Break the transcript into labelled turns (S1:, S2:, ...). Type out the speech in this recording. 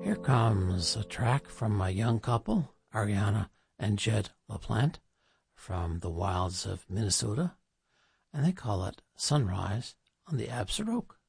S1: Here comes a track from a young couple, Ariana and Jed LaPlante, from the wilds of Minnesota, and they call it Sunrise on the Absurd Oak.